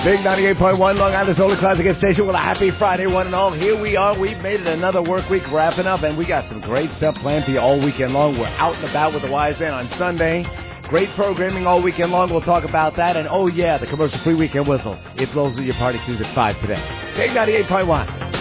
Big 98.1 Long Island's only classic station with a happy Friday, one and all. Here we are. We've made it another work week wrapping up, and we got some great stuff planned for you all weekend long. We're out and about with the Wise Man on Sunday. Great programming all weekend long. We'll talk about that. And, oh, yeah, the commercial-free weekend whistle. It blows in your party tunes at 5 today. Big 98.1.